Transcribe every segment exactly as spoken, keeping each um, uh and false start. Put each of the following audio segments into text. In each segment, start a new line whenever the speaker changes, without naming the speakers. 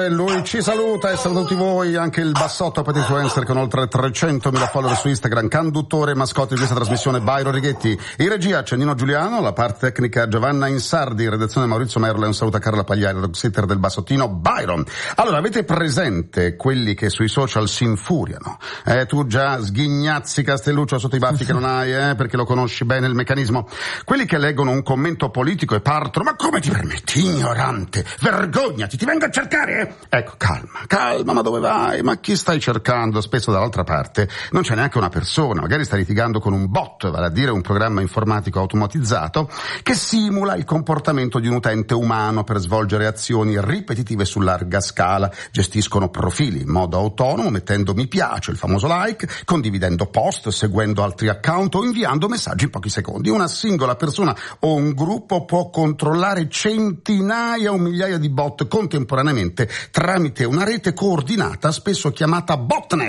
Salve, lui ci saluta e saluta tutti voi, anche il bassotto petit influencer con oltre trecentomila follower su Instagram, conduttore e mascotte di questa trasmissione Byron Righetti. In regia c'è Nino Giuliano, la parte tecnica Giovanna Insardi, in redazione Maurizio Merlo e un saluto a Carla Pagliari, dog sitter del bassottino Byron. Allora, avete presente quelli che sui social si infuriano? Eh, tu già sghignazzi Castelluccio sotto i baffi che non hai, eh, perché lo conosci bene il meccanismo. Quelli che leggono un commento politico e partono: ma come ti permetti, ignorante, vergognati, ti vengo a cercare, eh? Ecco, calma, calma, ma dove vai? Ma chi stai cercando? Spesso dall'altra parte non c'è neanche una persona, magari stai litigando con un bot, vale a dire un programma informatico automatizzato che simula il comportamento di un utente umano per svolgere azioni ripetitive su larga scala. Gestiscono profili in modo autonomo, mettendo mi piace, il famoso like, condividendo post, seguendo altri account o inviando messaggi in pochi secondi. Una singola persona o un gruppo può controllare centinaia o migliaia di bot contemporaneamente tramite una rete coordinata, spesso chiamata botnet.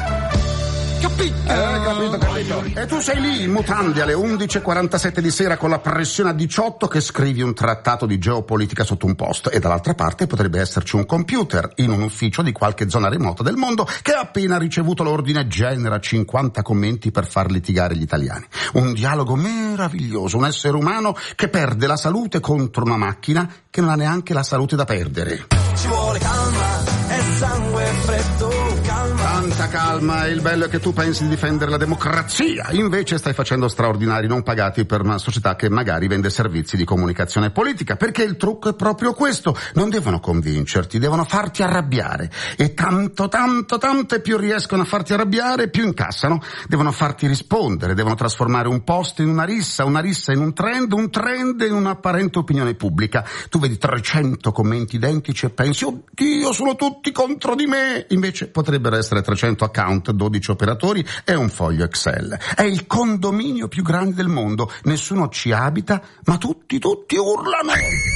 Capito? Eh, capito, capito. E tu sei lì in mutande alle undici e quarantasette di sera con la pressione a diciotto che scrivi un trattato di geopolitica sotto un post, e dall'altra parte potrebbe esserci un computer in un ufficio di qualche zona remota del mondo che ha appena ricevuto l'ordine genera cinquanta commenti per far litigare gli italiani. Un dialogo meraviglioso, un essere umano che perde la salute contro una macchina che non ha neanche la salute da perdere.
Ci vuole calma e sangue freddo, calma.
Tanta calma, e il bello è che tu pensi di difendere la democrazia, invece stai facendo straordinari non pagati per una società che magari vende servizi di comunicazione politica, perché il trucco è proprio questo: non devono convincerti, devono farti arrabbiare, e tanto tanto tanto e più riescono a farti arrabbiare più incassano. Devono farti rispondere, devono trasformare un post in una rissa, una rissa in un trend, un trend in un'apparente opinione pubblica. Tu vedi trecento commenti identici e pensi: oddio, sono tutti contro di me. Invece potrebbero essere trecento account, dodici operatori e un foglio Excel. È il condominio più grande del mondo, nessuno ci abita, ma tutti, tutti urlano.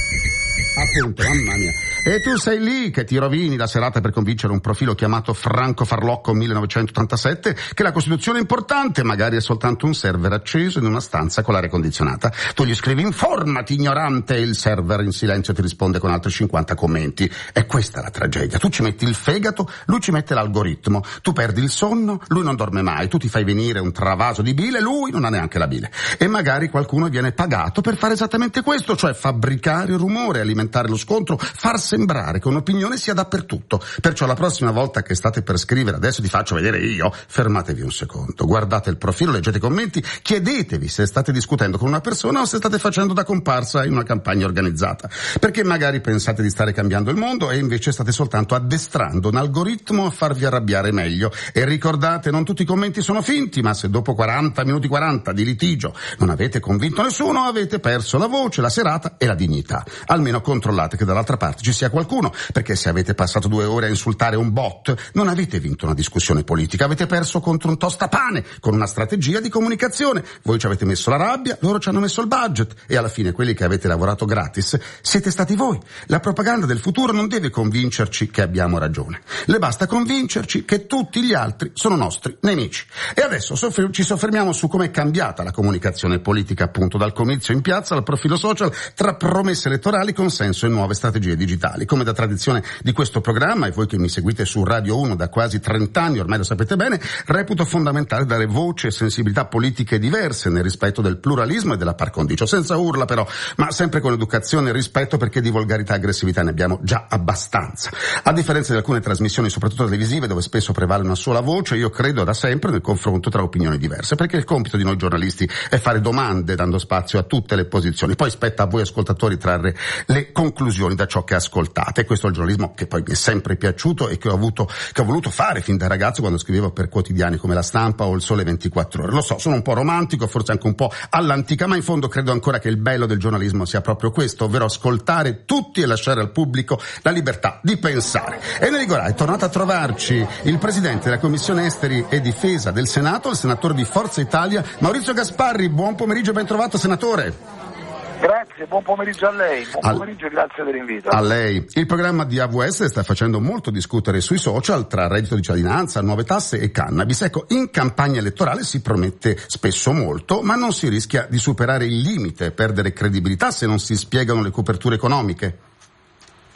Appunto, mamma mia. E tu sei lì che ti rovini la serata per convincere un profilo chiamato Franco Farlocco millenovecentottantasette che la Costituzione è importante, magari è soltanto un server acceso in una stanza con l'aria condizionata. Tu gli scrivi: informati ignorante, e il server in silenzio ti risponde con altri cinquanta commenti. E questa è la tragedia: tu ci metti il fegato, lui ci mette l'algoritmo, tu perdi il sonno, lui non dorme mai, tu ti fai venire un travaso di bile, lui non ha neanche la bile. E magari qualcuno viene pagato per fare esattamente questo, cioè fabbricare rumore, alimentare lo scontro, far sembrare che un'opinione sia dappertutto. Perciò la prossima volta che state per scrivere, adesso ti faccio vedere io, fermatevi un secondo, guardate il profilo, leggete i commenti, chiedetevi se state discutendo con una persona o se state facendo da comparsa in una campagna organizzata, perché magari pensate di stare cambiando il mondo e invece state soltanto addestrando un algoritmo a farvi arrabbiare meglio. E ricordate, non tutti i commenti sono finti, ma se dopo quaranta minuti quaranta di litigio non avete convinto nessuno, avete perso la voce, la serata e la dignità. Almeno controllate che dall'altra parte ci sia qualcuno, perché se avete passato due ore a insultare un bot non avete vinto una discussione politica, avete perso contro un tostapane con una strategia di comunicazione. Voi ci avete messo la rabbia, loro ci hanno messo il budget, e alla fine quelli che avete lavorato gratis siete stati voi. La propaganda del futuro non deve convincerci che abbiamo ragione, le basta convincerci che tutti gli altri sono nostri nemici. E adesso soffri- ci soffermiamo su come è cambiata la comunicazione politica, appunto dal comizio in piazza al profilo social, tra promesse elettorali, consenso e nuove strategie digitali. Come da tradizione di questo programma, e voi che mi seguite su Radio uno da quasi trenta anni, ormai lo sapete bene, reputo fondamentale dare voce e sensibilità politiche diverse nel rispetto del pluralismo e della par condicio, senza urla però, ma sempre con educazione e rispetto, perché di volgarità e aggressività ne abbiamo già abbastanza. A differenza di alcune trasmissioni, soprattutto televisive, dove spesso prevale una sola voce, io credo da sempre nel confronto tra opinioni diverse, perché il compito di noi giornalisti è fare domande dando spazio a tutte le posizioni, poi spetta a voi ascoltatori trarre le conclusioni da ciò che ascoltate. E questo è il giornalismo che poi mi è sempre piaciuto e che ho avuto, che ho voluto fare fin da ragazzo quando scrivevo per quotidiani come La Stampa o Il Sole ventiquattro Ore. Lo so, sono un po' romantico, forse anche un po' all'antica, ma in fondo credo ancora che il bello del giornalismo sia proprio questo, ovvero ascoltare tutti e lasciare al pubblico la libertà di pensare. E Nerigorà è tornato a trovarci il presidente della Commissione Esteri e Difesa del Senato, il senatore di Forza Italia, Maurizio Gasparri. Buon pomeriggio e ben trovato, senatore.
Grazie, buon pomeriggio a lei, buon
Al...
pomeriggio e grazie dell'invito.
A lei. Il programma di A V S sta facendo molto discutere sui social tra reddito di cittadinanza, nuove tasse e cannabis. Ecco, in campagna elettorale si promette spesso molto, ma non si rischia di superare il limite, perdere credibilità se non si spiegano le coperture economiche?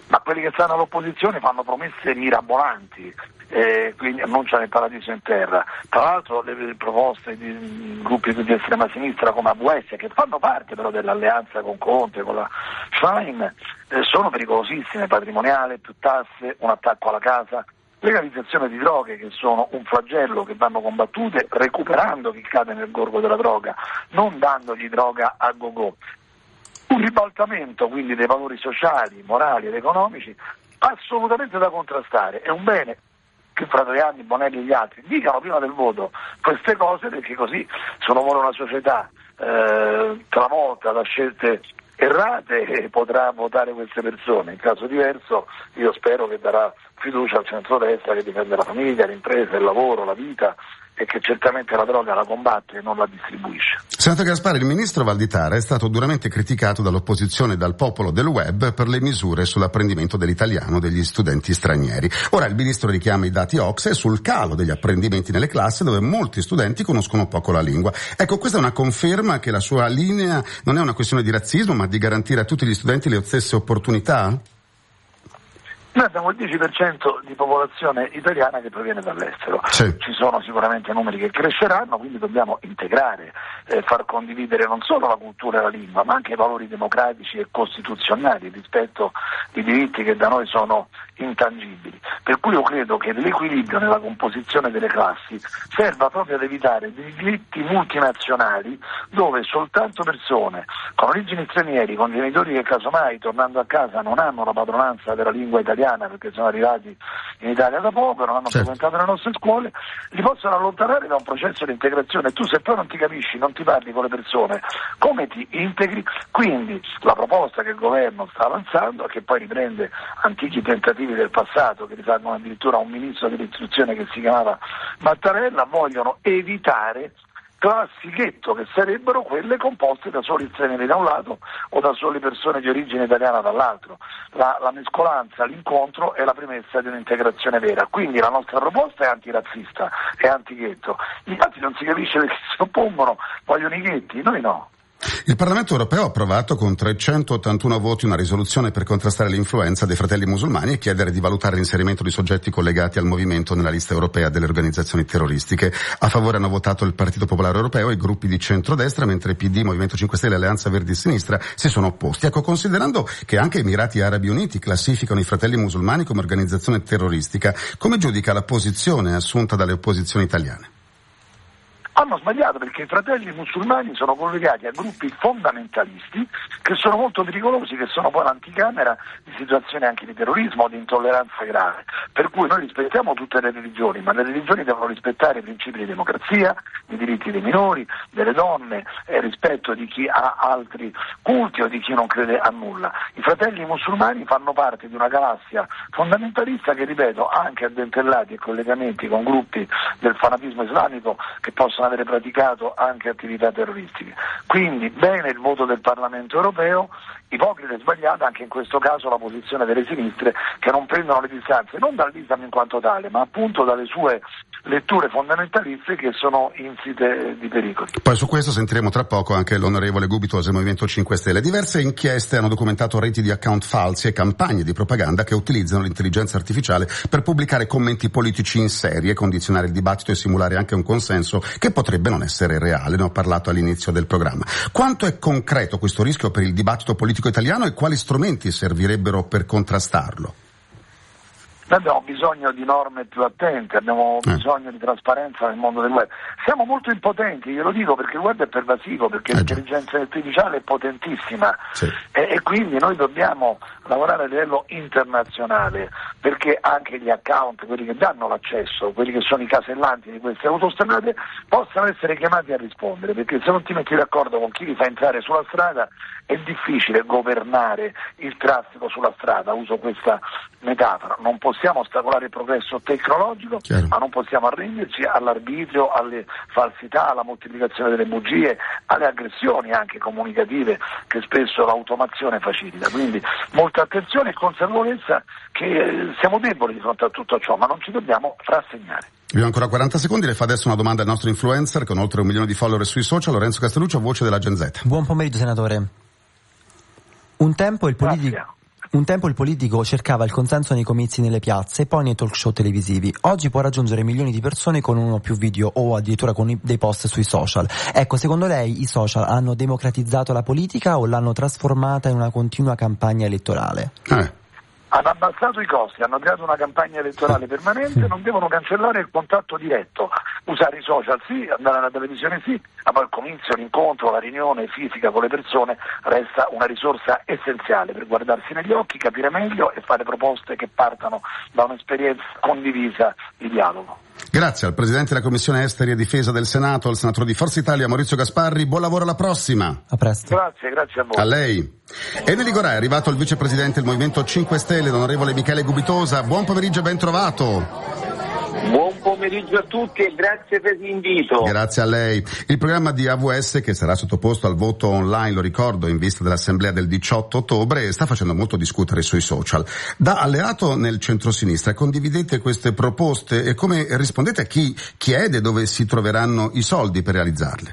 ma quelli che stanno all'opposizione fanno promesse mirabolanti, eh, quindi annunciano il paradiso in terra. Tra l'altro le proposte di gruppi di estrema sinistra come A V S, che fanno parte però dell'alleanza con Conte, con la Schlein, eh, sono pericolosissime: patrimoniale, più tasse, un attacco alla casa, legalizzazione di droghe che sono un flagello che vanno combattute recuperando chi cade nel gorgo della droga, non dandogli droga a go-go. Un ribaltamento quindi dei valori sociali, morali ed economici assolutamente da contrastare. È un bene che Fratoianni, Bonelli e gli altri dicano prima del voto queste cose, perché così se uno vuole una società eh, travolta da scelte errate potrà votare queste persone. In caso diverso io spero che darà fiducia al centrodestra, che difende la famiglia, l'impresa, il lavoro, la vita, e che certamente la droga la combatte e non la distribuisce.
Senatore Gasparri, il ministro Valditara è stato duramente criticato dall'opposizione e dal popolo del web per le misure sull'apprendimento dell'italiano degli studenti stranieri. Ora il ministro richiama i dati O C S E sul calo degli apprendimenti nelle classi, dove molti studenti conoscono poco la lingua. Ecco, questa è una conferma che la sua linea non è una questione di razzismo, ma di garantire a tutti gli studenti le stesse opportunità?
Noi abbiamo il dieci per cento di popolazione italiana che proviene dall'estero.
Sì.
Ci sono sicuramente numeri che cresceranno, quindi dobbiamo integrare, eh, far condividere non solo la cultura e la lingua, ma anche i valori democratici e costituzionali rispetto ai diritti che da noi sono intangibili. Per cui io credo che l'equilibrio nella composizione delle classi serva proprio ad evitare dei glitti multinazionali dove soltanto persone con origini stranieri, con genitori che casomai tornando a casa non hanno la padronanza della lingua italiana perché sono arrivati in Italia da poco, non hanno
certo.
frequentato le nostre scuole, li possono allontanare da un processo di integrazione. Tu se poi non ti capisci, non ti parli con le persone, come ti integri? Quindi la proposta che il governo sta avanzando, che poi riprende antichi tentativi del passato che risalgono addirittura a un ministro dell'istruzione che si chiamava Mattarella, vogliono evitare classi ghetto, che sarebbero quelle composte da soli stranieri da un lato o da sole persone di origine italiana dall'altro. La, la mescolanza, l'incontro è la premessa di un'integrazione vera, quindi la nostra proposta è antirazzista, è antighetto. Infatti non si capisce perché si oppongono, vogliono i ghetti, noi no.
Il Parlamento europeo ha approvato con trecentottantuno voti una risoluzione per contrastare l'influenza dei Fratelli Musulmani e chiedere di valutare l'inserimento di soggetti collegati al movimento nella lista europea delle organizzazioni terroristiche. A favore hanno votato il Partito Popolare Europeo e i gruppi di centrodestra, mentre P D, Movimento cinque Stelle e Alleanza Verdi e Sinistra si sono opposti. Ecco, considerando che anche gli Emirati Arabi Uniti classificano i Fratelli Musulmani come organizzazione terroristica, come giudica la posizione assunta dalle opposizioni italiane?
Hanno sbagliato, perché i Fratelli Musulmani sono collegati a gruppi fondamentalisti che sono molto pericolosi, che sono poi l'anticamera di situazioni anche di terrorismo o di intolleranza grave. Per cui noi rispettiamo tutte le religioni, ma le religioni devono rispettare i principi di democrazia, i diritti dei minori, delle donne, e il rispetto di chi ha altri culti o di chi non crede a nulla. I Fratelli Musulmani fanno parte di una galassia fondamentalista che, ripeto, ha anche addentellati e collegamenti con gruppi del fanatismo islamico che possono avere praticato anche attività terroristiche. Quindi bene il voto del Parlamento europeo, ipocrita e sbagliata anche in questo caso la posizione delle sinistre, che non prendono le distanze non dall'Islam in quanto tale, ma appunto dalle sue letture fondamentaliste che sono insite di pericoli.
Poi su questo sentiremo tra poco anche l'onorevole Gubitosi del Movimento cinque Stelle. Diverse inchieste hanno documentato reti di account falsi e campagne di propaganda che utilizzano l'intelligenza artificiale per pubblicare commenti politici in serie, condizionare il dibattito e simulare anche un consenso che potrebbe non essere reale. Ne ho parlato all'inizio del programma. Quanto è concreto questo rischio per il dibattito politico italiano e quali strumenti servirebbero per contrastarlo?
Noi abbiamo bisogno di norme più attente, abbiamo eh. bisogno di trasparenza nel mondo del web. Siamo molto impotenti, glielo dico, perché il web è pervasivo, perché eh l'intelligenza artificiale è potentissima, sì. e, e quindi noi dobbiamo lavorare a livello internazionale perché anche gli account, quelli che danno l'accesso, quelli che sono i casellanti di queste autostrade, possano essere chiamati a rispondere, perché se non ti metti d'accordo con chi li fa entrare sulla strada è difficile governare il traffico sulla strada, uso questa metafora. Non possiamo ostacolare il progresso tecnologico, Chiaro. ma non possiamo arrenderci all'arbitrio, alle falsità, alla moltiplicazione delle bugie, alle aggressioni anche comunicative che spesso l'automazione facilita. Quindi molta attenzione e consapevolezza che siamo deboli di fronte a tutto ciò, ma non ci dobbiamo rassegnare.
Abbiamo ancora quaranta secondi, le fa adesso una domanda al nostro influencer con oltre un milione di follower sui social, Lorenzo Castelluccio, voce della Gen Z.
Buon pomeriggio, senatore. Un tempo il politico... Un tempo il politico cercava il consenso nei comizi nelle piazze e poi nei talk show televisivi. Oggi può raggiungere milioni di persone con uno o più video o addirittura con i- dei post sui social. Ecco, secondo lei i social hanno democratizzato la politica o l'hanno trasformata in una continua campagna elettorale?
Eh.
Hanno abbassato i costi, hanno creato una campagna elettorale permanente, non devono cancellare il contatto diretto, usare i social sì, andare alla televisione sì, ma poi il comizio, l'incontro, la riunione fisica con le persone resta una risorsa essenziale per guardarsi negli occhi, capire meglio e fare proposte che partano da un'esperienza condivisa di dialogo.
Grazie al Presidente della Commissione Esteri e Difesa del Senato, al senatore di Forza Italia Maurizio Gasparri, buon lavoro alla prossima.
A presto.
Grazie, grazie a voi.
A lei. E nell'Igorà è arrivato il Vicepresidente del Movimento cinque Stelle, l'onorevole Michele Gubitosa. Buon pomeriggio e ben trovato.
Buon pomeriggio a tutti e grazie per l'invito.
Grazie a lei. Il programma di A V S, che sarà sottoposto al voto online, lo ricordo, in vista dell'assemblea del diciotto ottobre, sta facendo molto discutere sui social. Da alleato nel centrosinistra, condividete queste proposte e come rispondete a chi chiede dove si troveranno i soldi per realizzarle?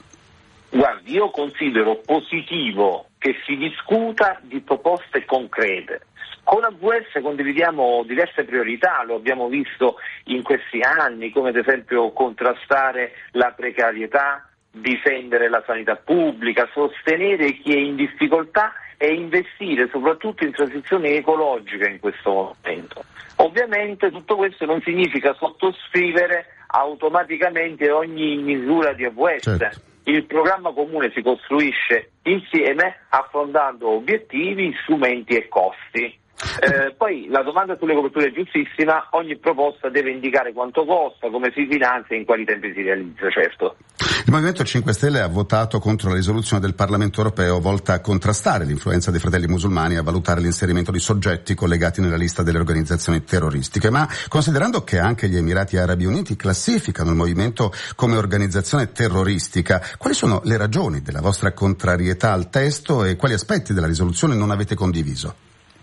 Guardi, io considero positivo che si discuta di proposte concrete. Con A V S condividiamo diverse priorità, lo abbiamo visto in questi anni, come ad esempio contrastare la precarietà, difendere la sanità pubblica, sostenere chi è in difficoltà e investire soprattutto in transizione ecologica in questo momento. Ovviamente tutto questo non significa sottoscrivere automaticamente ogni misura di A V S.
Certo.
Il programma comune si costruisce insieme affrontando obiettivi, strumenti e costi. Eh, poi la domanda sulle coperture è giustissima, ogni proposta deve indicare quanto costa, come si finanzia e in quali tempi si realizza, certo.
Il Movimento cinque Stelle ha votato contro la risoluzione del Parlamento europeo volta a contrastare l'influenza dei Fratelli Musulmani e a valutare l'inserimento di soggetti collegati nella lista delle organizzazioni terroristiche. Ma considerando che anche gli Emirati Arabi Uniti classificano il movimento come organizzazione terroristica, quali sono le ragioni della vostra contrarietà al testo e quali aspetti della risoluzione non avete condiviso?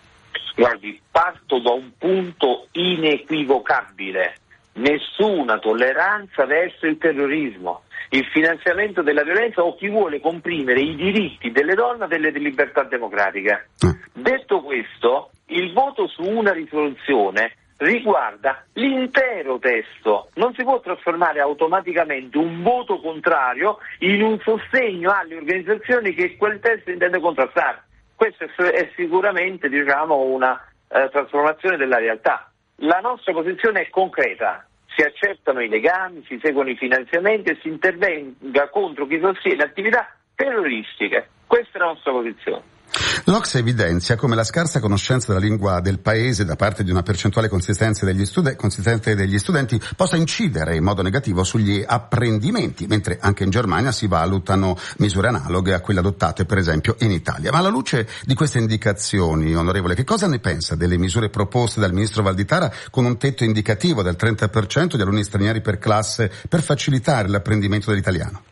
Guardi, parto da un punto inequivocabile: nessuna tolleranza verso il terrorismo, il finanziamento della violenza o chi vuole comprimere i diritti delle donne e delle libertà democratiche. Mm. Detto questo, il voto su una risoluzione riguarda l'intero testo, non si può trasformare automaticamente un voto contrario in un sostegno alle organizzazioni che quel testo intende contrastare. Questa è sicuramente, diciamo, una eh, trasformazione della realtà. La nostra posizione è concreta: si accettano i legami, si seguono i finanziamenti e si intervenga contro chi sostiene attività terroristiche. Questa è la nostra posizione.
L'Ocse evidenzia come la scarsa conoscenza della lingua del paese da parte di una percentuale consistente degli, studen- consistente degli studenti possa incidere in modo negativo sugli apprendimenti, mentre anche in Germania si valutano misure analoghe a quelle adottate per esempio in Italia. Ma alla luce di queste indicazioni, onorevole, che cosa ne pensa delle misure proposte dal ministro Valditara con un tetto indicativo del trenta per cento di alunni stranieri per classe per facilitare l'apprendimento dell'italiano?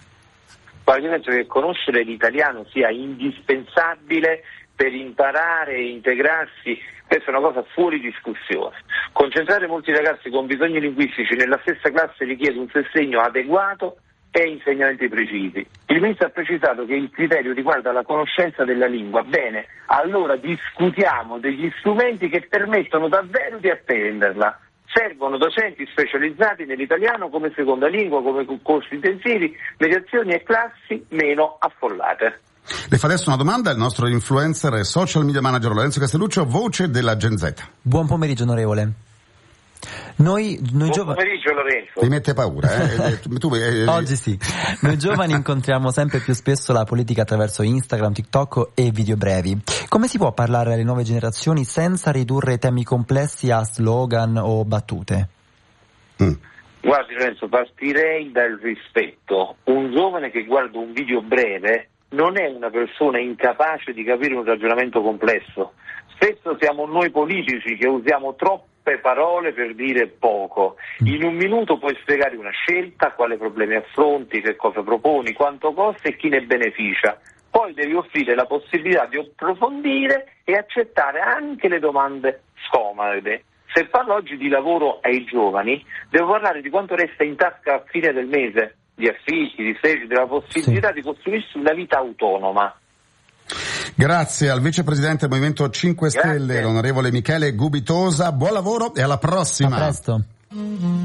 Io penso che conoscere l'italiano sia indispensabile per imparare e integrarsi, questa è una cosa fuori discussione. Concentrare molti ragazzi con bisogni linguistici nella stessa classe richiede un sostegno adeguato e insegnamenti precisi. Il ministro ha precisato che il criterio riguarda la conoscenza della lingua. Bene, allora discutiamo degli strumenti che permettono davvero di apprenderla. Servono docenti specializzati nell'italiano come seconda lingua, come corsi intensivi, mediazioni e classi meno affollate.
Le fa adesso una domanda il nostro influencer e social media manager Lorenzo Castelluccio, voce della Gen Z.
Buon pomeriggio, onorevole. Noi, noi
Buon
giovani...
pomeriggio Lorenzo.
Mi mette paura, eh? tu, eh,
Oggi sì. Noi giovani incontriamo sempre più spesso la politica attraverso Instagram, TikTok e video brevi. Come si può parlare alle nuove generazioni senza ridurre temi complessi a slogan o battute?
Mm.
Guardi Lorenzo, partirei dal rispetto. Un giovane che guarda un video breve non è una persona incapace di capire un ragionamento complesso. Spesso siamo noi politici che usiamo troppo parole per dire poco. In un minuto puoi spiegare una scelta, quale problemi affronti, che cosa proponi, quanto costa e chi ne beneficia. Poi devi offrire la possibilità di approfondire e accettare anche le domande scomode. Se parlo oggi di lavoro ai giovani, devo parlare di quanto resta in tasca a fine del mese, di affitti, di stage, della possibilità sì. di costruirsi una vita autonoma.
Grazie al vicepresidente del Movimento cinque Stelle,
Grazie.
l'onorevole Michele Gubitosa. Buon lavoro e alla prossima.
A presto.